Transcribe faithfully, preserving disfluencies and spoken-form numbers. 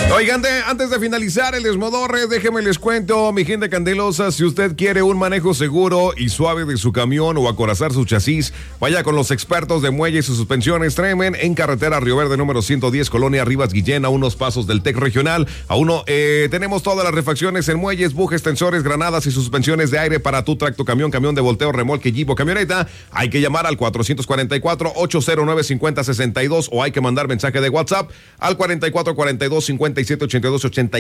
Oigan, de, antes de finalizar el desmodorre, déjenme les cuento, mi gente candelosa, si usted quiere un manejo seguro y suave de su camión o acorazar su chasis, vaya con los expertos de muelles y suspensiones Tremen en carretera Río Verde número ciento diez, Colonia Rivas Guillén, a unos pasos del TEC regional. A uno, eh, tenemos todas las refacciones en muelles, bujes, tensores, granadas y suspensiones de aire para tu tracto camión, camión de volteo, remolque, jeep o camioneta. Hay que llamar al cuatrocientos cuarenta y cuatro, ochocientos nueve, cincuenta sesenta y dos o hay que mandar mensaje de WhatsApp al cuarenta y cuatro cuarenta y dos, cincuenta y siete ochenta y dos ochenta.